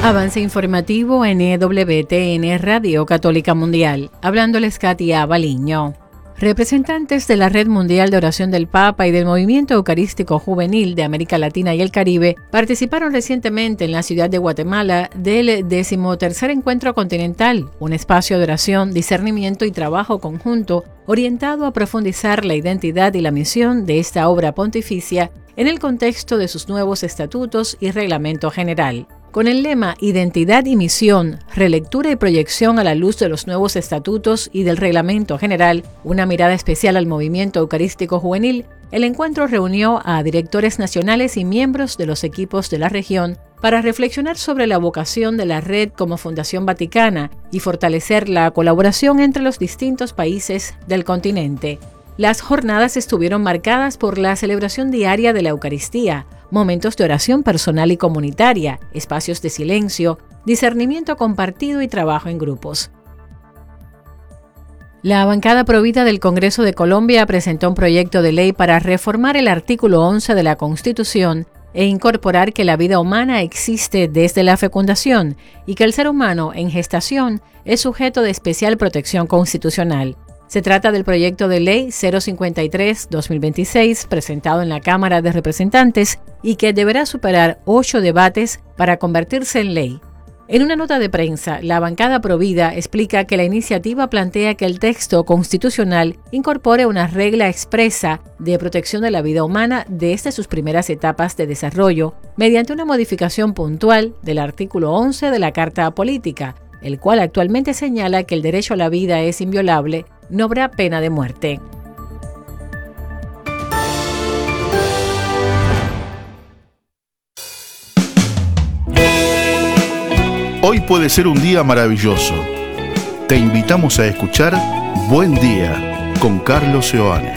Avance informativo en EWTN Radio Católica Mundial. Hablándoles Katia Baliño. Representantes de la Red Mundial de Oración del Papa y del Movimiento Eucarístico Juvenil de América Latina y el Caribe participaron recientemente en la ciudad de Guatemala del 13º Encuentro Continental, un espacio de oración, discernimiento y trabajo conjunto orientado a profundizar la identidad y la misión de esta obra pontificia en el contexto de sus nuevos estatutos y reglamento general. Con el lema Identidad y Misión, relectura y proyección a la luz de los nuevos estatutos y del reglamento general, una mirada especial al movimiento eucarístico juvenil, el encuentro reunió a directores nacionales y miembros de los equipos de la región para reflexionar sobre la vocación de la red como Fundación Vaticana y fortalecer la colaboración entre los distintos países del continente. Las jornadas estuvieron marcadas por la celebración diaria de la Eucaristía, momentos de oración personal y comunitaria, espacios de silencio, discernimiento compartido y trabajo en grupos. La bancada provida del Congreso de Colombia presentó un proyecto de ley para reformar el artículo 11 de la Constitución e incorporar que la vida humana existe desde la fecundación y que el ser humano en gestación es sujeto de especial protección constitucional. Se trata del proyecto de ley 053-2026 presentado en la Cámara de Representantes y que deberá superar 8 debates para convertirse en ley. En una nota de prensa, la bancada provida explica que la iniciativa plantea que el texto constitucional incorpore una regla expresa de protección de la vida humana desde sus primeras etapas de desarrollo mediante una modificación puntual del artículo 11 de la Carta Política, el cual actualmente señala que el derecho a la vida es inviolable, no habrá pena de muerte. Hoy puede ser un día maravilloso. Te invitamos a escuchar Buen Día con Carlos Seoane.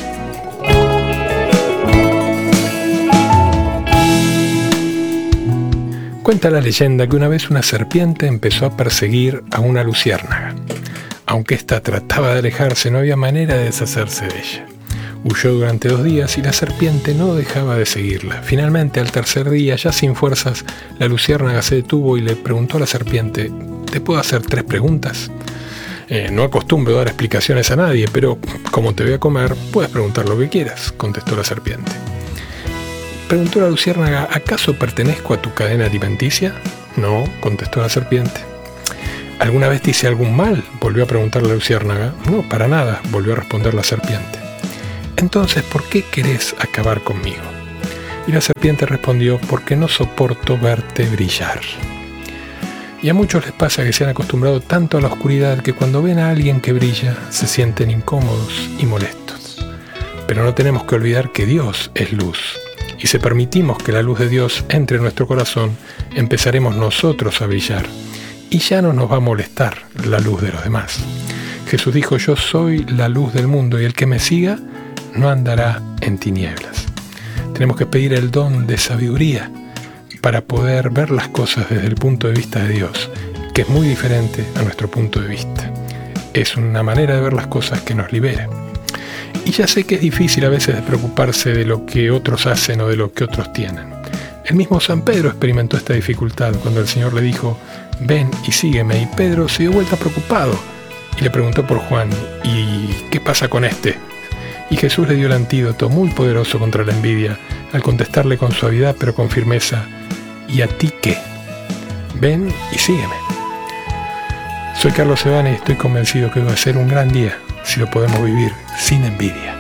Cuenta la leyenda que una vez una serpiente empezó a perseguir a una luciérnaga. Aunque ésta trataba de alejarse, no había manera de deshacerse de ella. Huyó durante 2 días y la serpiente no dejaba de seguirla. Finalmente, al tercer día, ya sin fuerzas, la luciérnaga se detuvo y le preguntó a la serpiente: ¿te puedo hacer 3 preguntas? No acostumbro dar explicaciones a nadie, pero como te voy a comer, puedes preguntar lo que quieras, contestó la serpiente. Preguntó la luciérnaga: ¿acaso pertenezco a tu cadena alimenticia? No, contestó la serpiente. ¿Alguna vez te hice algún mal?, volvió a preguntar la luciérnaga. No, para nada, volvió a responder la serpiente. Entonces, ¿por qué querés acabar conmigo? Y la serpiente respondió: porque no soporto verte brillar. Y a muchos les pasa que se han acostumbrado tanto a la oscuridad que cuando ven a alguien que brilla se sienten incómodos y molestos. Pero no tenemos que olvidar que Dios es luz. Y si permitimos que la luz de Dios entre en nuestro corazón, empezaremos nosotros a brillar. Y ya no nos va a molestar la luz de los demás. Jesús dijo: yo soy la luz del mundo y el que me siga no andará en tinieblas. Tenemos que pedir el don de sabiduría para poder ver las cosas desde el punto de vista de Dios, que es muy diferente a nuestro punto de vista. Es una manera de ver las cosas que nos libera. Y ya sé que es difícil a veces de preocuparse de lo que otros hacen o de lo que otros tienen. El mismo San Pedro experimentó esta dificultad cuando el Señor le dijo: ven y sígueme, y Pedro se dio vuelta preocupado y le preguntó por Juan: ¿y qué pasa con este? Y Jesús le dio el antídoto muy poderoso contra la envidia al contestarle con suavidad pero con firmeza: ¿y a ti qué? Ven y sígueme. Soy Carlos Seoane y estoy convencido que va a ser un gran día si lo podemos vivir sin envidia.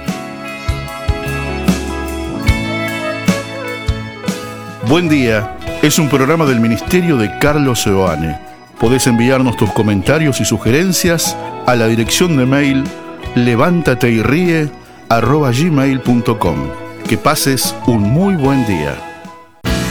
Buen Día es un programa del Ministerio de Carlos Seoane. Podés enviarnos tus comentarios y sugerencias a la dirección de mail levántateyrie@gmail.com. Que pases un muy buen día.